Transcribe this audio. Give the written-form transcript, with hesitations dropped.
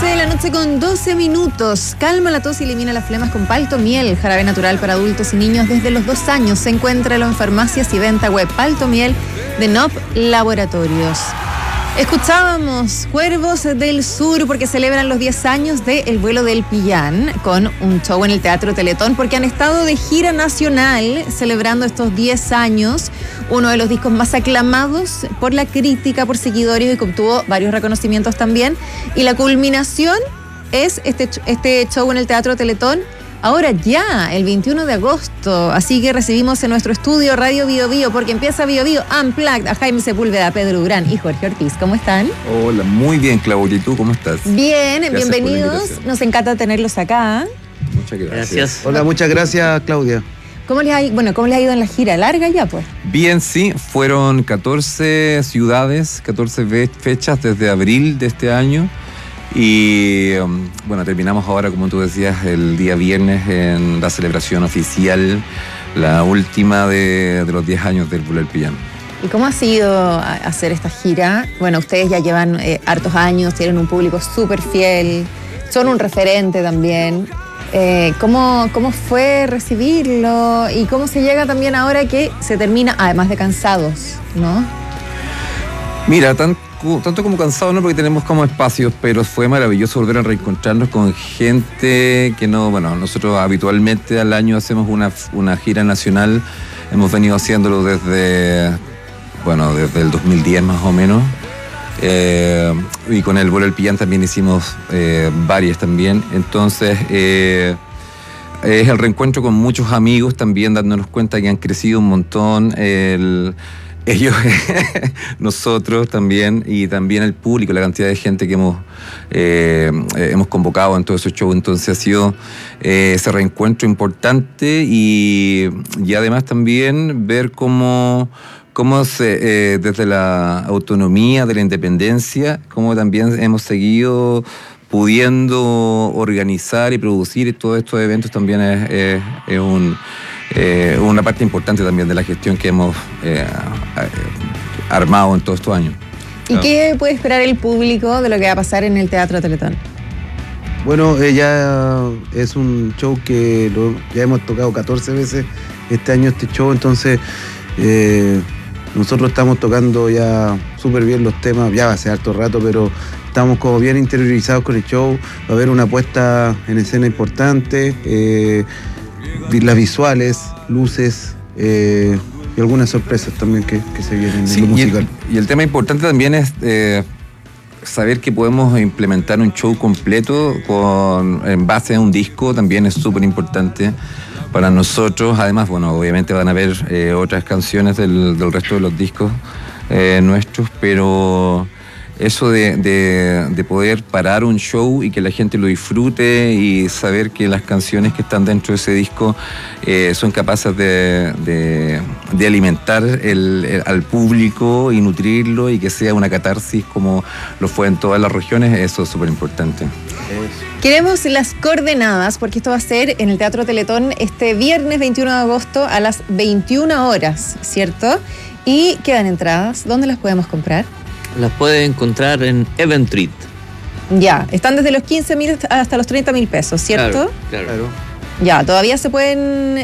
9 de la noche con 12 minutos. Calma la tos y elimina las flemas con Paltomiel, jarabe natural para adultos y niños desde los 2 años. Encuéntralo en farmacias y venta web. Paltomiel de NOP Laboratorios. Escuchábamos Cuervos del Sur porque celebran los 10 años de El Vuelo del Pillán con un show en el Teatro Teletón porque han estado de gira nacional celebrando estos 10 años. Uno de los discos más aclamados por la crítica, por seguidores y que obtuvo varios reconocimientos también. Y la culminación es este show en el Teatro Teletón. Ahora ya, el 21 de agosto. Así que recibimos en nuestro estudio Radio Bio Bio, porque empieza Bio Bio Unplugged, a Jaime Sepúlveda, Pedro Durán y Jorge Ortiz. ¿Cómo están? Hola, muy bien, Claudia. ¿Y tú cómo estás? Bien, bienvenidos. Nos encanta tenerlos acá. Muchas gracias. Hola, muchas gracias, Claudia. ¿Cómo les ha ido en la gira? ¿Larga ya, pues? Bien, sí. Fueron 14 ciudades, 14 fechas desde abril de este año. Y bueno, terminamos ahora, como tú decías, el día viernes en la celebración oficial, la última de los 10 años del Vuelo del Pillán. ¿Y cómo ha sido hacer esta gira? Bueno, ustedes ya llevan hartos años, tienen un público súper fiel, son un referente también. ¿Cómo fue recibirlo? Y cómo se llega también ahora que se termina, además de cansados, ¿no? Mira, tanto como cansado, no, porque tenemos como espacios, pero fue maravilloso volver a reencontrarnos con gente que no, bueno, nosotros habitualmente al año hacemos una gira nacional, hemos venido haciéndolo desde el 2010 más o menos, y con el Vuelo del Pillán también hicimos varias también, entonces es el reencuentro con muchos amigos también, dándonos cuenta que han crecido un montón, ellos, nosotros también, y también el público, la cantidad de gente que hemos convocado en todo ese show. Entonces ha sido ese reencuentro importante y además también ver cómo desde la autonomía, de la independencia, cómo también hemos seguido pudiendo organizar y producir todos estos eventos también es una parte importante también de la gestión que hemos armado en todos estos años. ¿Y qué puede esperar el público de lo que va a pasar en el Teatro Teletón? Bueno, ya es un show que ya hemos tocado 14 veces este año este show, entonces nosotros estamos tocando ya súper bien los temas, ya hace harto rato, pero estamos como bien interiorizados con el show, va a haber una puesta en escena importante, las visuales, luces y algunas sorpresas también que se vienen en lo musical. Y el tema importante también es saber que podemos implementar un show completo en base a un disco, también es súper importante para nosotros. Además, bueno, obviamente van a haber otras canciones del resto de los discos nuestros, pero eso de poder parar un show y que la gente lo disfrute y saber que las canciones que están dentro de ese disco son capaces de alimentar al público y nutrirlo y que sea una catarsis como lo fue en todas las regiones, eso es súper importante. Queremos las coordenadas porque esto va a ser en el Teatro Teletón este viernes 21 de agosto a las 21 horas, ¿cierto? Y quedan entradas, ¿dónde las podemos comprar? Las puede encontrar en Eventbrite. Ya, están desde los 15.000 hasta los 30.000 pesos, ¿cierto? Claro. Ya, todavía se pueden